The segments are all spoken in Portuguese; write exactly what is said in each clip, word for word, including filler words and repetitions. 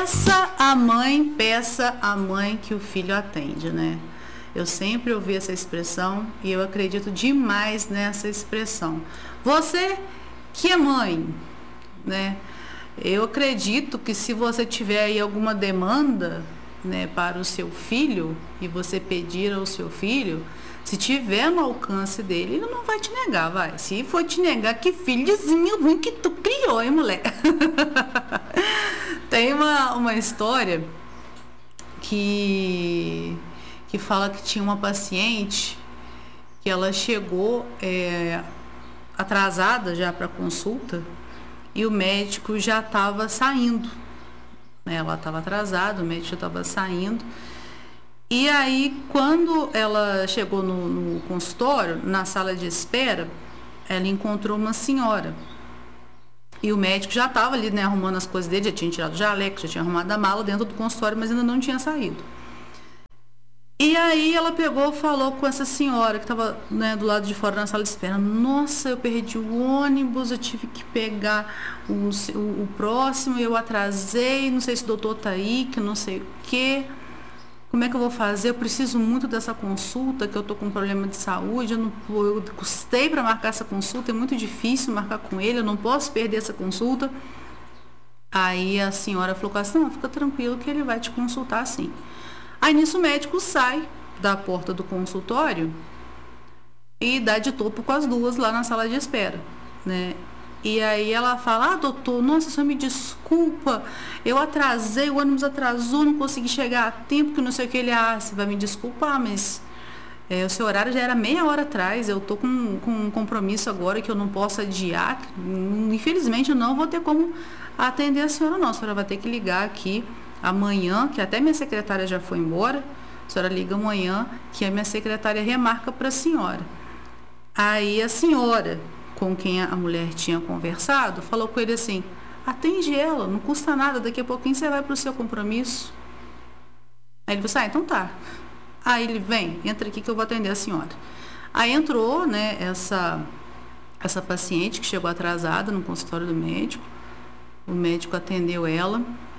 Peça à mãe, peça à mãe que o filho atende, né? Eu sempre ouvi essa expressão e eu acredito demais nessa expressão. Você que é mãe, né? Eu acredito que se você tiver aí alguma demanda, né, para o seu filho e você pedir ao seu filho, se tiver no alcance dele, ele não vai te negar, vai. Se for te negar, que filhozinho ruim que tu criou, hein, mulher? Tem uma, uma história que, que fala que tinha uma paciente que ela chegou é, atrasada já para consulta e o médico já estava saindo. Ela estava atrasada, o médico já estava saindo. E aí, quando ela chegou no, no consultório, na sala de espera, ela encontrou uma senhora. E o médico já estava ali, né, arrumando as coisas dele, já tinha tirado o jaleco, já tinha arrumado a mala dentro do consultório, mas ainda não tinha saído. E aí ela pegou e falou com essa senhora que estava, né, do lado de fora na sala de espera. Nossa, eu perdi o ônibus, eu tive que pegar o, o, o próximo, eu atrasei, não sei se o doutor está aí, que não sei o quê. Como é que eu vou fazer? Eu preciso muito dessa consulta, que eu estou com um problema de saúde, eu, não, eu custei para marcar essa consulta, é muito difícil marcar com ele, eu não posso perder essa consulta. Aí a senhora falou assim, não, fica tranquilo que ele vai te consultar sim. Aí nisso o médico sai da porta do consultório e dá de topo com as duas lá na sala de espera, né? E aí ela fala, ah, doutor, nossa, só me desculpa, eu atrasei, o ônibus atrasou, não consegui chegar a tempo, que não sei o que. Ele, ah, você vai me desculpar, mas é, o seu horário já era meia hora atrás, eu tô com, com um compromisso agora que eu não posso adiar, infelizmente eu não vou ter como atender a senhora não, a senhora vai ter que ligar aqui amanhã, que até minha secretária já foi embora, a senhora liga amanhã, que a minha secretária remarca para a senhora. Aí a senhora, com quem a mulher tinha conversado, falou com ele assim, atende ela, não custa nada, daqui a pouquinho você vai para o seu compromisso. Aí ele falou assim, ah, então tá. Aí ele, vem, entra aqui que eu vou atender a senhora. Aí entrou, né, essa, essa paciente que chegou atrasada no consultório do médico, o médico atendeu ela,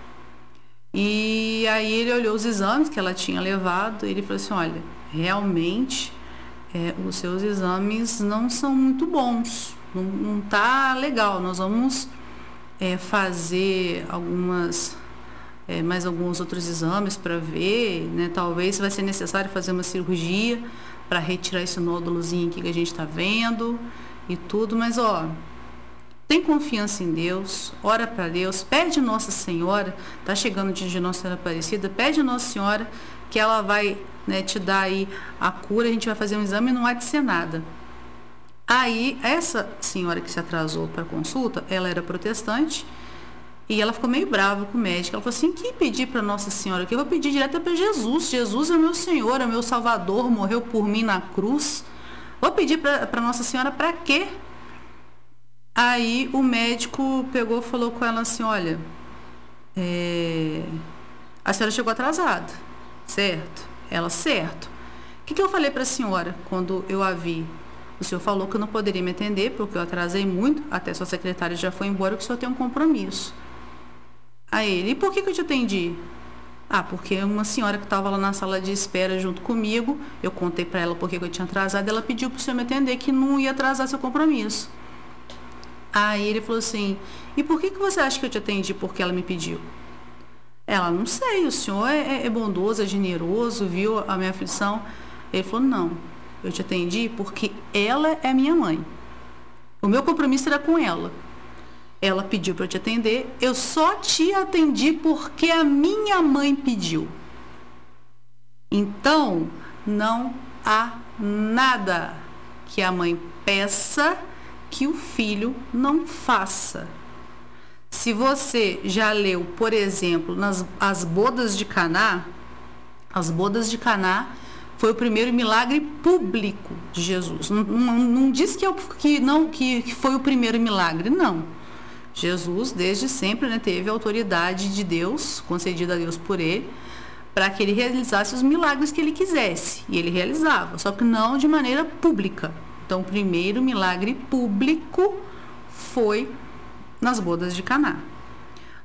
e aí ele olhou os exames que ela tinha levado, e ele falou assim, olha, realmente é, os seus exames não são muito bons, não, não tá legal, nós vamos é, fazer algumas, é, mais alguns outros exames para ver, né, talvez vai ser necessário fazer uma cirurgia para retirar esse nódulozinho aqui que a gente está vendo e tudo, mas ó, tem confiança em Deus, ora para Deus, pede Nossa Senhora, tá chegando o dia de Nossa Senhora Aparecida, pede a Nossa Senhora que ela vai, né, te dar aí a cura, a gente vai fazer um exame e não há de ser nada. Aí, essa senhora que se atrasou para a consulta, ela era protestante e ela ficou meio brava com o médico. Ela falou assim, que pedir para Nossa Senhora aqui? Eu vou pedir direto para Jesus, Jesus é meu Senhor, é meu Salvador, morreu por mim na cruz. Vou pedir para Nossa Senhora para quê? Aí o médico pegou e falou com ela assim, olha, é, a senhora chegou atrasada, certo? Ela, certo. O que, que eu falei para a senhora quando eu a vi? O senhor falou que eu não poderia me atender porque eu atrasei muito, até sua secretária já foi embora, que o senhor tem um compromisso. Aí ele, e por que, que eu te atendi? Ah, porque uma senhora que estava lá na sala de espera junto comigo, eu contei para ela por que eu tinha atrasado, ela pediu para o senhor me atender que não ia atrasar seu compromisso. Aí ele falou assim, e por que, que você acha que eu te atendi porque ela me pediu? Ela, não sei, o senhor é, é bondoso, é generoso, viu a minha aflição. Ele falou, não, eu te atendi porque ela é minha mãe. O meu compromisso era com ela. Ela pediu para eu te atender, eu só te atendi porque a minha mãe pediu. Então, não há nada que a mãe peça que o filho não faça. Se você já leu, por exemplo, nas as bodas de Caná, as bodas de Caná foi o primeiro milagre público de Jesus. Não, não, não diz que, é, que, não, que, que foi o primeiro milagre, não. Jesus, desde sempre, né, teve a autoridade de Deus, concedida a Deus por ele, para que ele realizasse os milagres que ele quisesse. E ele realizava, só que não de maneira pública. Então, o primeiro milagre público foi nas bodas de Caná.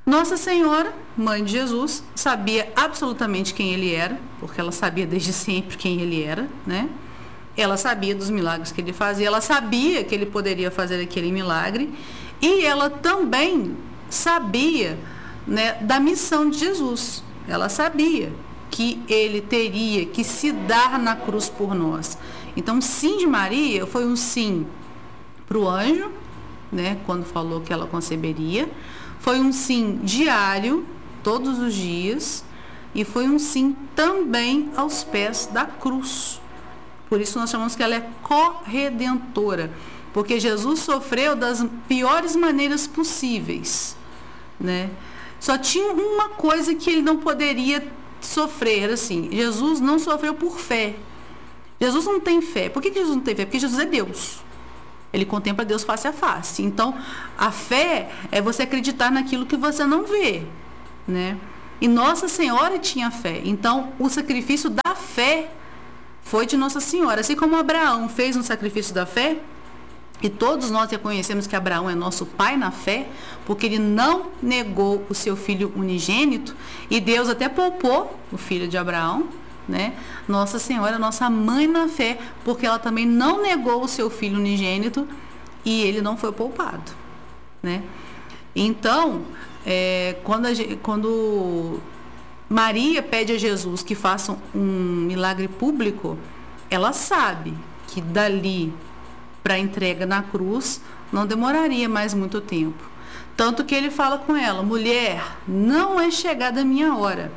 Nossa Senhora, mãe de Jesus, sabia absolutamente quem ele era, porque ela sabia desde sempre quem ele era, né? Ela sabia dos milagres que ele fazia, ela sabia que ele poderia fazer aquele milagre, e ela também sabia, né, da missão de Jesus. Ela sabia que ele teria que se dar na cruz por nós. Então, o sim de Maria foi um sim para o anjo, né, quando falou que ela conceberia. Foi um sim diário, todos os dias, e foi um sim também aos pés da cruz. Por isso nós chamamos que ela é corredentora, porque Jesus sofreu das piores maneiras possíveis, né? Só tinha uma coisa que ele não poderia sofrer, assim, Jesus não sofreu por fé. Jesus não tem fé. Por que Jesus não tem fé? Porque Jesus é Deus. Ele contempla Deus face a face. Então, a fé é você acreditar naquilo que você não vê, né? E Nossa Senhora tinha fé. Então, o sacrifício da fé foi de Nossa Senhora. Assim como Abraão fez um sacrifício da fé, e todos nós reconhecemos que Abraão é nosso pai na fé, porque ele não negou o seu filho unigênito, e Deus até poupou o filho de Abraão, né? Nossa Senhora é nossa mãe na fé, porque ela também não negou o seu filho unigênito e ele não foi poupado, né? Então, é, quando, a, quando Maria pede a Jesus que faça um milagre público, ela sabe que dali para a entrega na cruz não demoraria mais muito tempo. Tanto que ele fala com ela: mulher, não é chegada a minha hora.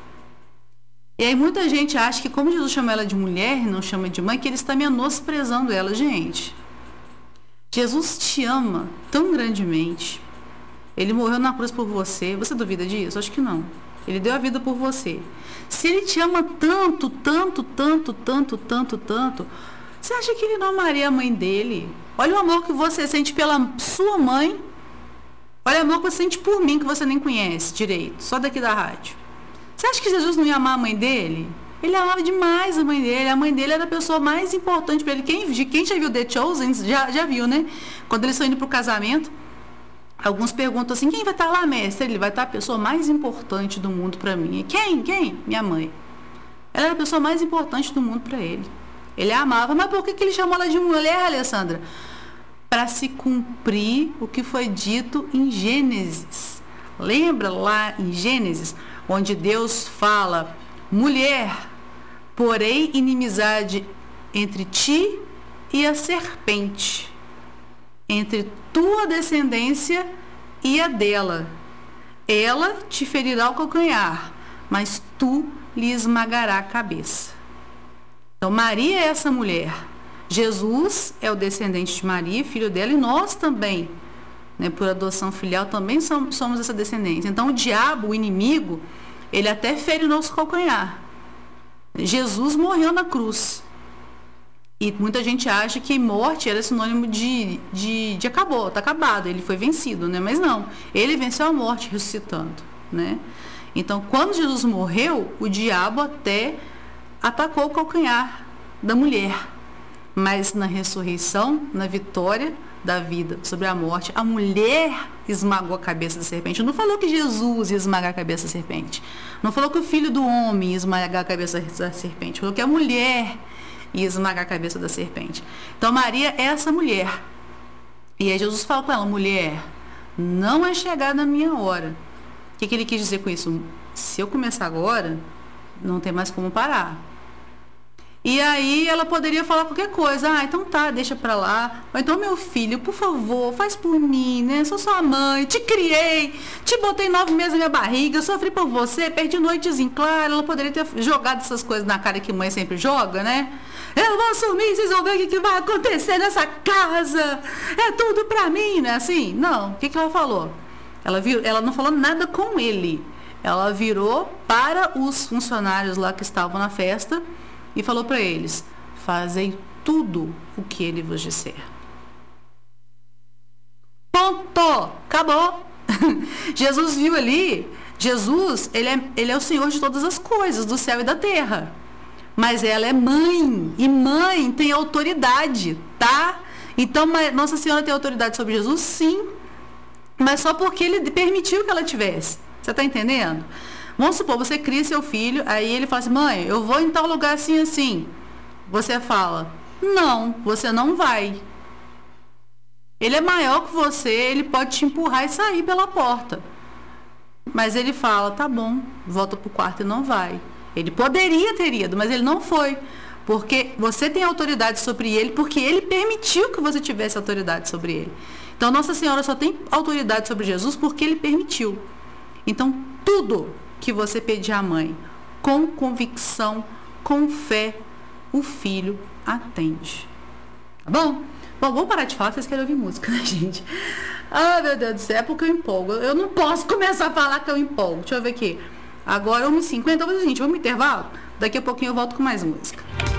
E aí muita gente acha que como Jesus chama ela de mulher e não chama de mãe, que ele está menosprezando ela. Gente, Jesus te ama tão grandemente. Ele morreu na cruz por você. Você duvida disso? Acho que não. Ele deu a vida por você. Se ele te ama tanto, tanto, tanto, tanto, tanto, tanto, você acha que ele não amaria a mãe dele? Olha o amor que você sente pela sua mãe. Olha o amor que você sente por mim, que você nem conhece direito, só daqui da rádio. Você acha que Jesus não ia amar a mãe dele? Ele amava demais a mãe dele. A mãe dele era a pessoa mais importante para ele. Quem, de quem já viu The Chosen, já, já viu, né? Quando eles estão indo para o casamento, alguns perguntam assim: quem vai estar lá, mestre? Ele vai estar a pessoa mais importante do mundo para mim. E quem? Quem? Minha mãe. Ela era a pessoa mais importante do mundo para ele. Ele a amava. Mas por que, que ele chamou ela de mulher, Alessandra? Para se cumprir o que foi dito em Gênesis. Lembra lá em Gênesis, onde Deus fala: mulher, porém inimizade entre ti e a serpente, entre tua descendência e a dela. Ela te ferirá o calcanhar, mas tu lhe esmagará a cabeça. Então Maria é essa mulher. Jesus é o descendente de Maria, filho dela, e nós também, né, por adoção filial, também somos, somos essa descendência. Então o diabo, o inimigo, ele até fere o nosso calcanhar. Jesus morreu na cruz. E muita gente acha que morte era sinônimo de, de, de acabou, está acabado, ele foi vencido, né? Mas não, ele venceu a morte ressuscitando, né? Então, quando Jesus morreu, o diabo até atacou o calcanhar da mulher. Mas na ressurreição, na vitória da vida sobre a morte, a mulher esmagou a cabeça da serpente. Não falou que Jesus ia esmagar a cabeça da serpente. Não falou que o filho do homem ia esmagar a cabeça da serpente. Falou que a mulher ia esmagar a cabeça da serpente. Então Maria é essa mulher. E aí Jesus fala com ela: mulher, não é chegada a minha hora. O que, que ele quis dizer com isso? Se eu começar agora, não tem mais como parar. E aí ela poderia falar qualquer coisa: ah, então tá, deixa pra lá. Ou então: meu filho, por favor, faz por mim, né? Sou sua mãe, te criei, te botei nove meses na minha barriga, sofri por você, perdi noites em claro. Ela poderia ter jogado essas coisas na cara que mãe sempre joga, né? Eu vou assumir, vocês vão ver o que, que vai acontecer nessa casa. É tudo pra mim, não é assim? Não. O que, que ela falou? Ela, viu, ela não falou nada com ele. Ela virou para os funcionários lá que estavam na festa e falou para eles: fazei tudo o que ele vos disser. Ponto! Acabou! Jesus viu ali, Jesus, ele é, ele é o Senhor de todas as coisas, do céu e da terra. Mas ela é mãe, e mãe tem autoridade, tá? Então, Nossa Senhora tem autoridade sobre Jesus? Sim. mas só porque ele permitiu que ela tivesse. Você está entendendo? Vamos supor, você cria seu filho, aí ele fala assim, mãe, eu vou em tal lugar assim, assim. Você fala, não, você não vai. Ele é maior que você, ele pode te empurrar e sair pela porta. Mas ele fala, tá bom, volta pro quarto e não vai. Ele poderia ter ido, mas ele não foi. Porque você tem autoridade sobre ele, porque ele permitiu que você tivesse autoridade sobre ele. Então, Nossa Senhora só tem autoridade sobre Jesus porque ele permitiu. Então, tudo que você pedir à mãe, com convicção, com fé, o filho atende. Tá bom? Bom, vamos parar de falar, vocês querem ouvir música, né, gente? Ah, meu Deus do céu, é porque eu empolgo. Eu não posso começar a falar que eu empolgo. Deixa eu ver aqui. Agora, uma e cinquenta, vamos, gente, vamos no intervalo? Daqui a pouquinho eu volto com mais música.